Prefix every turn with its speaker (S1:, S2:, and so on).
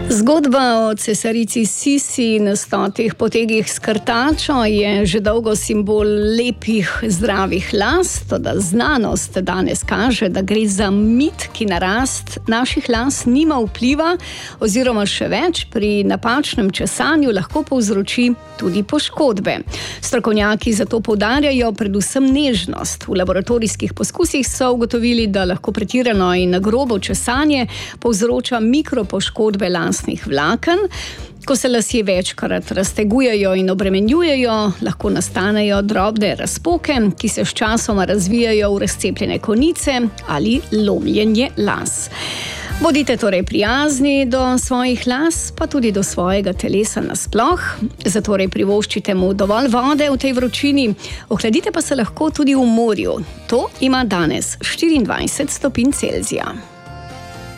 S1: Zgodba o cesarici Sisi na 100 potegih s krtačo je že dolgo simbol lepih, zdravih las, toda znanost danes kaže, da gre za mit, ki na rast naših las nima vpliva, oziroma še več, pri napačnem česanju lahko povzroči tudi poškodbe. Strokovnjaki zato poudarjajo predvsem nežnost. V laboratorijskih poskusih so ugotovili, da lahko pretirano in grobo česanje povzroča mikropoškodbe lasnih vlaken. Ko se lasje večkrat raztegujejo in obremenjujejo, lahko nastanejo drobne razpoke, ki se sčasoma razvijajo v razcepljene konice ali lomljenje las. Bodite torej prijazni do svojih las, pa tudi do svojega telesa nasploh. Zatorej privoščite mu dovolj vode v tej vročini, ohladite pa se lahko tudi v morju. To ima danes 24 stopinj Celzija.